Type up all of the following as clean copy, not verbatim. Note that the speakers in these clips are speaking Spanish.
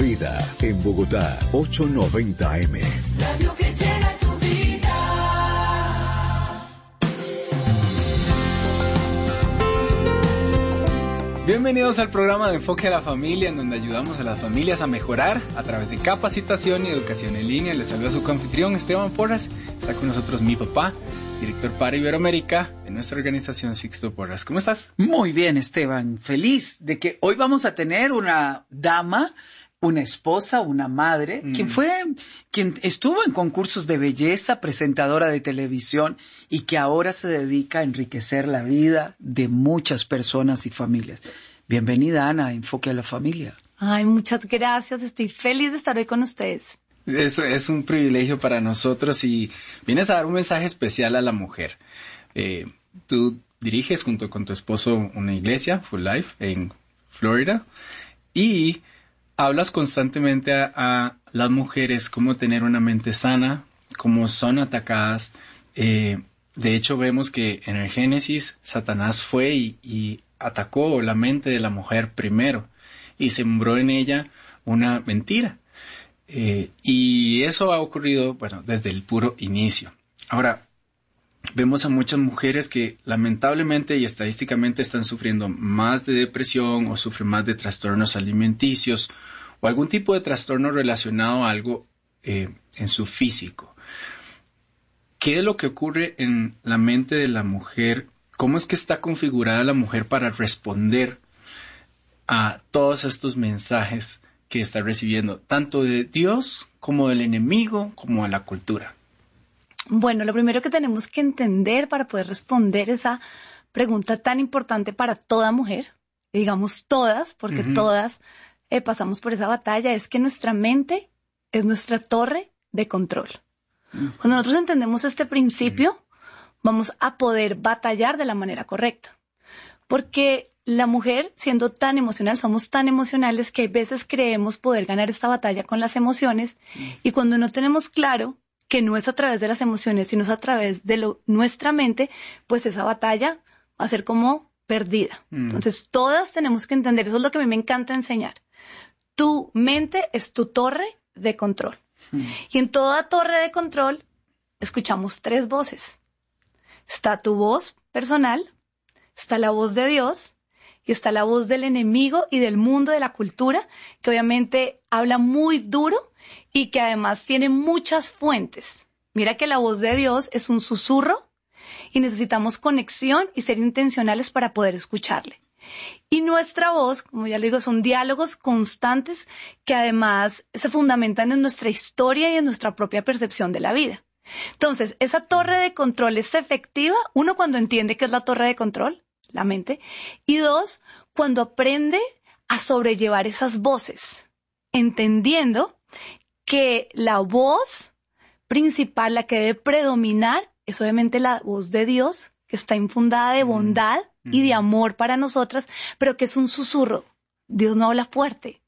Vida en Bogotá, 890 AM. Radio que llena tu vida. Bienvenidos al programa de Enfoque a la Familia, en donde ayudamos a las familias a mejorar a través de capacitación y educación en línea. Les saluda su coanfitrión Esteban Porras. Está con nosotros mi papá, director para Iberoamérica de nuestra organización Sixto Porras. ¿Cómo estás? Muy bien, Esteban. Feliz de que hoy vamos a tener una dama, una esposa, una madre, quien estuvo en concursos de belleza, presentadora de televisión y que ahora se dedica a enriquecer la vida de muchas personas y familias. Bienvenida, Ana, a Enfoque a la Familia. Ay, muchas gracias. Estoy feliz de estar hoy con ustedes. Eso es un privilegio para nosotros y vienes a dar un mensaje especial a la mujer. Tú diriges junto con tu esposo una iglesia, Full Life, en Florida, y hablas constantemente a las mujeres cómo tener una mente sana, cómo son atacadas. De hecho, vemos que en el Génesis, Satanás fue y atacó la mente de la mujer primero y sembró en ella una mentira. Y eso ha ocurrido, desde el puro inicio. Ahora, vemos a muchas mujeres que lamentablemente y estadísticamente están sufriendo más de depresión o sufren más de trastornos alimenticios o algún tipo de trastorno relacionado a algo en su físico. ¿Qué es lo que ocurre en la mente de la mujer? ¿Cómo es que está configurada la mujer para responder a todos estos mensajes que está recibiendo, tanto de Dios como del enemigo, como de la cultura? Bueno, lo primero que tenemos que entender para poder responder esa pregunta tan importante para toda mujer, digamos todas, porque todas pasamos por esa batalla, es que nuestra mente es nuestra torre de control. Cuando nosotros entendemos este principio, vamos a poder batallar de la manera correcta. Porque la mujer, siendo tan emocional, somos tan emocionales que a veces creemos poder ganar esta batalla con las emociones, y cuando no tenemos claro que no es a través de las emociones, sino es a través de nuestra mente, pues esa batalla va a ser como perdida. Entonces, todas tenemos que entender, eso es lo que a mí me encanta enseñar. Tu mente es tu torre de control. Y en toda torre de control escuchamos tres voces. Está tu voz personal, está la voz de Dios y está la voz del enemigo y del mundo, de la cultura, que obviamente habla muy duro y que además tiene muchas fuentes. Mira que la voz de Dios es un susurro y necesitamos conexión y ser intencionales para poder escucharle. Y nuestra voz, como ya le digo, son diálogos constantes que además se fundamentan en nuestra historia y en nuestra propia percepción de la vida. Entonces, esa torre de control es efectiva, uno, cuando entiende qué es la torre de control, la mente, y dos, cuando aprende a sobrellevar esas voces, entendiendo que la voz principal, la que debe predominar, es obviamente la voz de Dios, que está infundada de bondad y de amor para nosotras, pero que es un susurro. Dios no habla fuerte.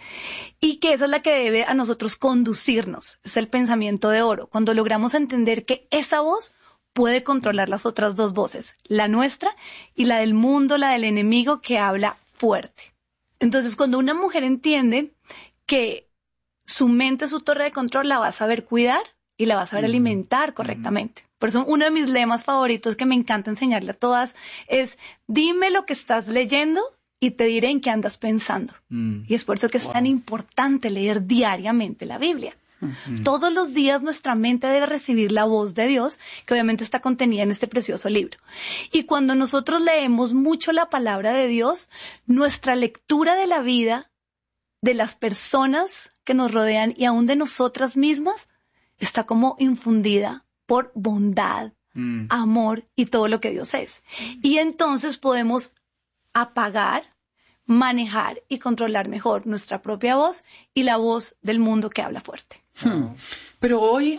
Y que esa es la que debe a nosotros conducirnos. Es el pensamiento de oro. Cuando logramos entender que esa voz puede controlar las otras dos voces, la nuestra y la del mundo, la del enemigo que habla fuerte. Entonces, cuando una mujer entiende que su mente es su torre de control, la va a saber cuidar y la va a saber alimentar correctamente. Por eso uno de mis lemas favoritos que me encanta enseñarle a todas es: dime lo que estás leyendo y te diré en qué andas pensando. Y es por eso que es tan importante leer diariamente la Biblia. Todos los días nuestra mente debe recibir la voz de Dios, que obviamente está contenida en este precioso libro. Y cuando nosotros leemos mucho la palabra de Dios, nuestra lectura de la vida, de las personas que nos rodean y aún de nosotras mismas, está como infundida por bondad, amor y todo lo que Dios es. Y entonces podemos apagar, manejar y controlar mejor nuestra propia voz y la voz del mundo que habla fuerte. Pero hoy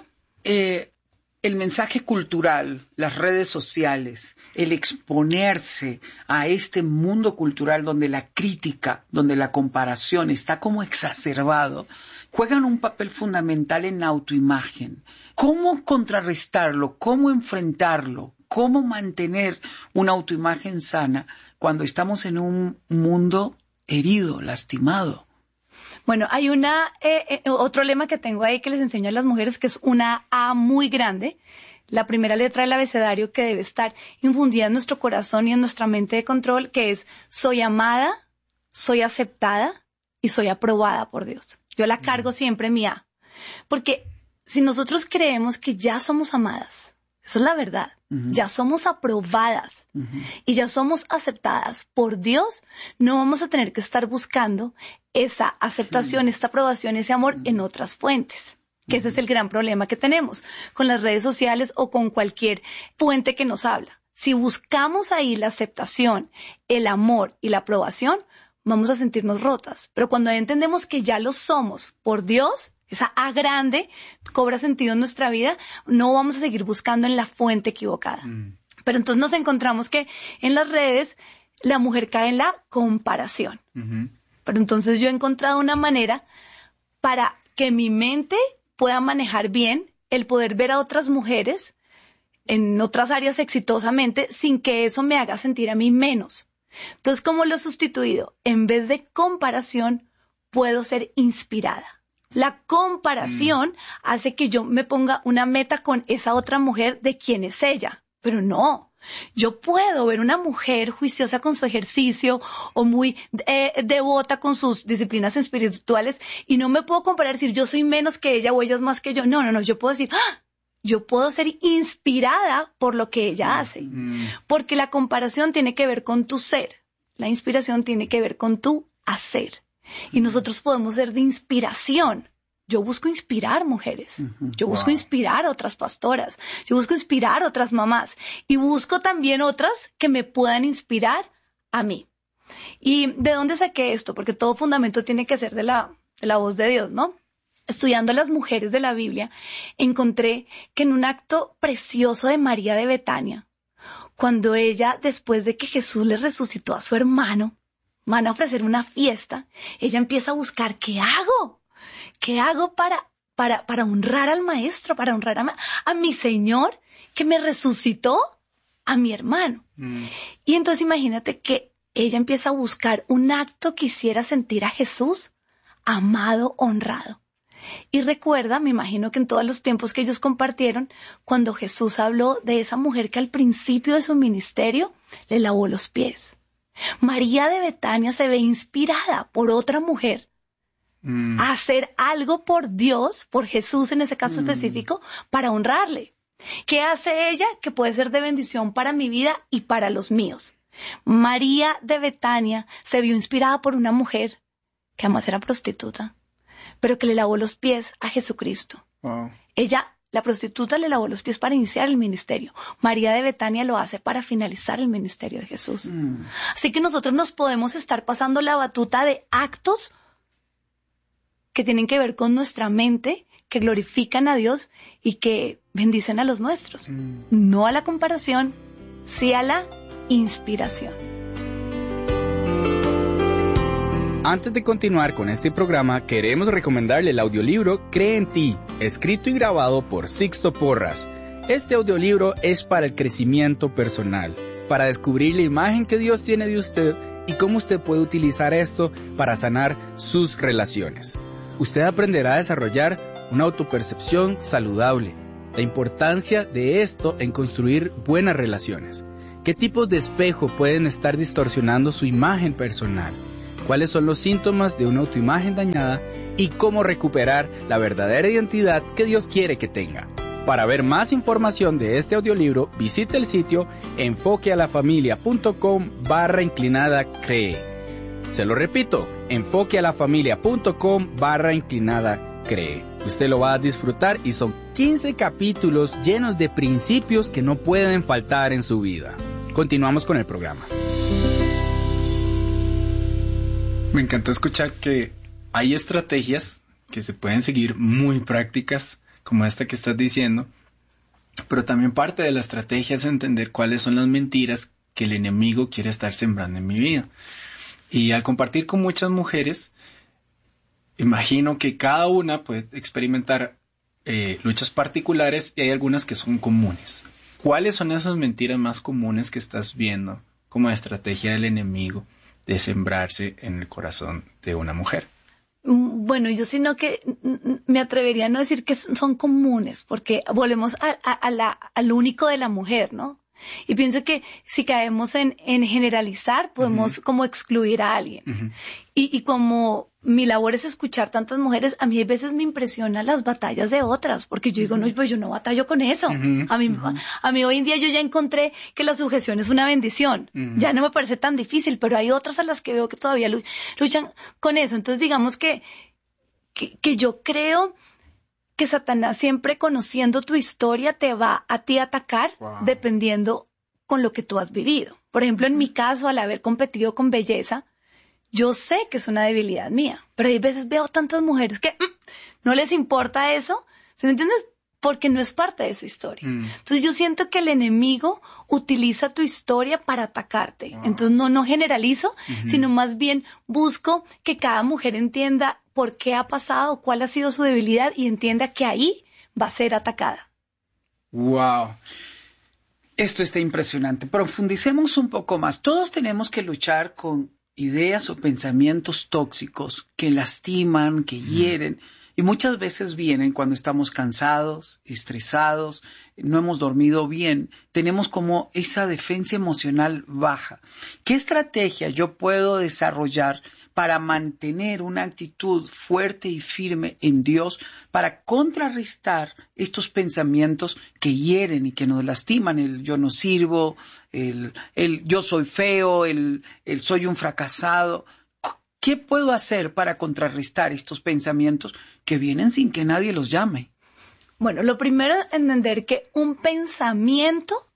el mensaje cultural, las redes sociales, el exponerse a este mundo cultural donde la crítica, donde la comparación está como exacerbado, juegan un papel fundamental en la autoimagen. ¿Cómo contrarrestarlo? ¿Cómo enfrentarlo? ¿Cómo mantener una autoimagen sana cuando estamos en un mundo herido, lastimado? Bueno, hay otro lema que tengo ahí que les enseño a las mujeres, que es una A muy grande, la primera letra del abecedario que debe estar infundida en nuestro corazón y en nuestra mente de control, que es: soy amada, soy aceptada y soy aprobada por Dios. Yo la cargo siempre en mi A. Porque si nosotros creemos que ya somos amadas, eso es la verdad, ya somos aprobadas y ya somos aceptadas por Dios, no vamos a tener que estar buscando esa aceptación, esta aprobación, ese amor en otras fuentes. Que ese es el gran problema que tenemos con las redes sociales o con cualquier fuente que nos habla. Si buscamos ahí la aceptación, el amor y la aprobación, vamos a sentirnos rotas. Pero cuando entendemos que ya lo somos por Dios, esa A grande cobra sentido en nuestra vida, no vamos a seguir buscando en la fuente equivocada. Pero entonces nos encontramos que en las redes la mujer cae en la comparación. Pero entonces yo he encontrado una manera para que mi mente pueda manejar bien el poder ver a otras mujeres en otras áreas exitosamente sin que eso me haga sentir a mí menos. Entonces, ¿cómo lo he sustituido? En vez de comparación, puedo ser inspirada. La comparación hace que yo me ponga una meta con esa otra mujer de quién es ella. Pero no, yo puedo ver una mujer juiciosa con su ejercicio o muy devota con sus disciplinas espirituales y no me puedo comparar y decir yo soy menos que ella o ella es más que yo. No, yo puedo decir, yo puedo ser inspirada por lo que ella hace. Porque la comparación tiene que ver con tu ser, la inspiración tiene que ver con tu hacer. Y nosotros podemos ser de inspiración. Yo busco inspirar mujeres, yo busco inspirar a otras pastoras, yo busco inspirar a otras mamás y busco también otras que me puedan inspirar a mí. ¿Y de dónde saqué esto? Porque todo fundamento tiene que ser de la voz de Dios, ¿no? Estudiando a las mujeres de la Biblia, encontré que en un acto precioso de María de Betania, cuando ella, después de que Jesús le resucitó a su hermano, van a ofrecer una fiesta, ella empieza a buscar, ¿qué hago? ¿Qué hago para honrar al maestro, para honrar a mi Señor que me resucitó, a mi hermano? Y entonces imagínate que ella empieza a buscar un acto que hiciera sentir a Jesús amado, honrado. Y recuerda, me imagino que en todos los tiempos que ellos compartieron, cuando Jesús habló de esa mujer que al principio de su ministerio le lavó los pies. María de Betania se ve inspirada por otra mujer a hacer algo por Dios, por Jesús en ese caso específico, para honrarle. ¿Qué hace ella? Que puede ser de bendición para mi vida y para los míos. María de Betania se vio inspirada por una mujer que además era prostituta, pero que le lavó los pies a Jesucristo. Wow. Ella, la prostituta, le lavó los pies para iniciar el ministerio. María de Betania lo hace para finalizar el ministerio de Jesús. Así que nosotros nos podemos estar pasando la batuta de actos que tienen que ver con nuestra mente, que glorifican a Dios y que bendicen a los nuestros. No a la comparación, sí a la inspiración. Antes de continuar con este programa, queremos recomendarle el audiolibro Cree en Ti, escrito y grabado por Sixto Porras. Este audiolibro es para el crecimiento personal, para descubrir la imagen que Dios tiene de usted y cómo usted puede utilizar esto para sanar sus relaciones. Usted aprenderá a desarrollar una autopercepción saludable, la importancia de esto en construir buenas relaciones, qué tipos de espejo pueden estar distorsionando su imagen personal, cuáles son los síntomas de una autoimagen dañada y cómo recuperar la verdadera identidad que Dios quiere que tenga. Para ver más información de este audiolibro, visite el sitio enfoquealafamilia.com/cree. Se lo repito, enfoquealafamilia.com/cree. Usted lo va a disfrutar y son 15 capítulos llenos de principios que no pueden faltar en su vida. Continuamos con el programa. Me encantó escuchar que hay estrategias que se pueden seguir muy prácticas, como esta que estás diciendo, pero también parte de la estrategia es entender cuáles son las mentiras que el enemigo quiere estar sembrando en mi vida. Y al compartir con muchas mujeres, imagino que cada una puede experimentar luchas particulares y hay algunas que son comunes. ¿Cuáles son esas mentiras más comunes que estás viendo como estrategia del enemigo de sembrarse en el corazón de una mujer? Bueno, yo sino que me atrevería a no decir que son comunes, porque volvemos al único de la mujer, ¿no? Y pienso que si caemos en generalizar, podemos como excluir a alguien. Y como mi labor es escuchar tantas mujeres, a mí a veces me impresionan las batallas de otras, porque yo digo, no, pues yo no batallo con eso. A mí hoy en día yo ya encontré que la sujeción es una bendición. Ya no me parece tan difícil, pero hay otras a las que veo que todavía luchan con eso. Entonces digamos que yo creo que Satanás, siempre conociendo tu historia, te va a ti a atacar dependiendo con lo que tú has vivido. Por ejemplo, en mi caso, al haber competido con belleza, yo sé que es una debilidad mía, pero hay veces veo tantas mujeres que no les importa eso, ¿sí me entiendes? Porque no es parte de su historia. Entonces yo siento que el enemigo utiliza tu historia para atacarte. Entonces no generalizo, sino más bien busco que cada mujer entienda por qué ha pasado, cuál ha sido su debilidad y entienda que ahí va a ser atacada. Wow. Esto está impresionante. Profundicemos un poco más. Todos tenemos que luchar con ideas o pensamientos tóxicos que lastiman, que hieren. Y muchas veces vienen cuando estamos cansados, estresados, no hemos dormido bien, tenemos como esa defensa emocional baja. ¿Qué estrategia yo puedo desarrollar para mantener una actitud fuerte y firme en Dios, para contrarrestar estos pensamientos que hieren y que nos lastiman? El yo no sirvo, el yo soy feo, el soy un fracasado. ¿Qué puedo hacer para contrarrestar estos pensamientos que vienen sin que nadie los llame? Bueno, lo primero es entender que un pensamiento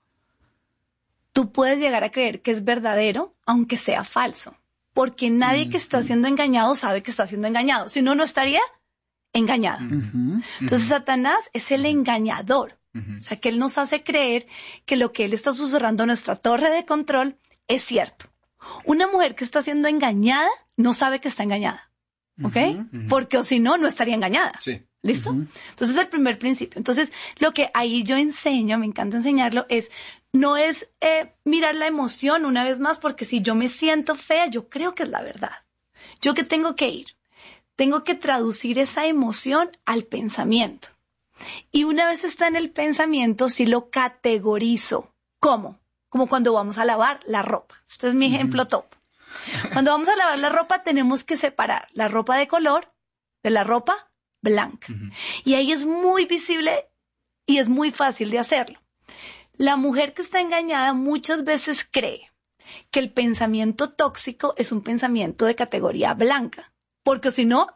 tú puedes llegar a creer que es verdadero, aunque sea falso. Porque nadie que está siendo engañado sabe que está siendo engañado. Si no, no estaría engañado. Entonces, Satanás es el engañador. O sea, que él nos hace creer que lo que él está susurrando en nuestra torre de control es cierto. Una mujer que está siendo engañada no sabe que está engañada, ¿ok? Porque o si no, no estaría engañada. Sí. ¿Listo? Entonces, el primer principio. Entonces, lo que ahí yo enseño, me encanta enseñarlo, no es mirar la emoción una vez más, porque si yo me siento fea, yo creo que es la verdad. ¿Yo qué tengo que ir? Tengo que traducir esa emoción al pensamiento. Y una vez está en el pensamiento, sí lo categorizo. ¿Cómo? Como cuando vamos a lavar la ropa. Este es mi ejemplo top. Cuando vamos a lavar la ropa tenemos que separar la ropa de color de la ropa blanca. Y ahí es muy visible y es muy fácil de hacerlo. La mujer que está engañada muchas veces cree que el pensamiento tóxico es un pensamiento de categoría blanca. Porque si no,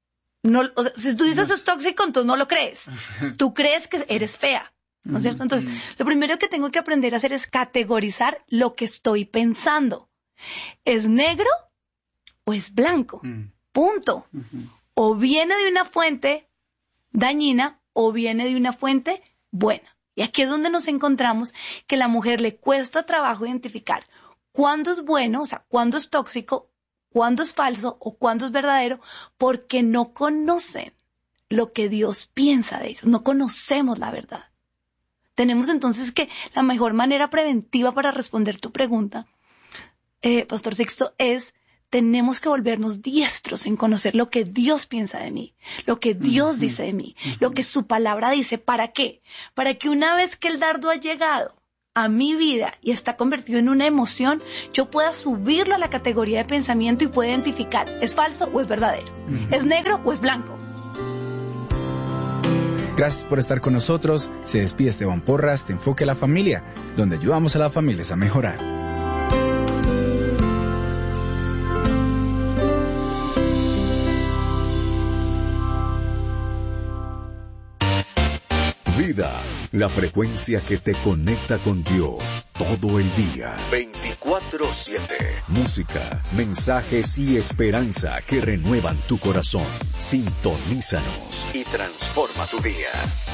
o sea, si tú dices es tóxico, entonces no lo crees. Tú crees que eres fea. ¿No es cierto? Entonces, lo primero que tengo que aprender a hacer es categorizar lo que estoy pensando. ¿Es negro o es blanco? Punto. O viene de una fuente dañina o viene de una fuente buena. Y aquí es donde nos encontramos que a la mujer le cuesta trabajo identificar cuándo es bueno, o sea, cuándo es tóxico, cuándo es falso o cuándo es verdadero, porque no conocen lo que Dios piensa de ellos. No conocemos la verdad. Tenemos entonces que la mejor manera preventiva para responder tu pregunta, Pastor Sixto, tenemos que volvernos diestros en conocer lo que Dios piensa de mí, lo que Dios dice de mí, lo que su palabra dice. ¿Para qué? Para que una vez que el dardo ha llegado a mi vida y está convertido en una emoción, yo pueda subirlo a la categoría de pensamiento y pueda identificar, ¿es falso o es verdadero? ¿Es negro o es blanco? Gracias por estar con nosotros. Se despide Esteban Porras de Enfoque a la Familia, donde ayudamos a las familias a mejorar. Vida, la frecuencia que te conecta con Dios todo el día. 24/7. Música, mensajes y esperanza que renuevan tu corazón. Sintonízanos y transforma tu día.